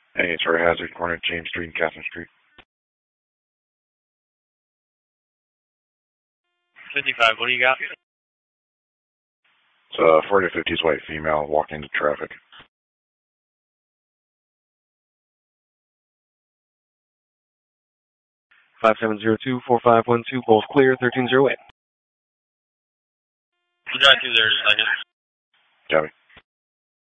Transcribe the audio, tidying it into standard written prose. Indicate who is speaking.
Speaker 1: Hey, it's Ray Hazard, corner of James Street and Catherine Street.
Speaker 2: 55, what do you got?
Speaker 1: It's a 40 to 50s white female walking into traffic.
Speaker 3: Five 702-4512, both clear, 1308.
Speaker 2: You got through there, second.
Speaker 1: Copy.